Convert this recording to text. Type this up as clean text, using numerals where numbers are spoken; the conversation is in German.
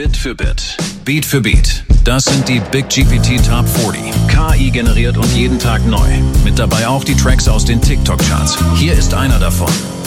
Bit für Bit. Beat für Beat. Das sind die Big GPT Top 40. KI generiert und jeden Tag neu. Mit dabei auch die Tracks aus den TikTok-Charts. Hier ist einer davon.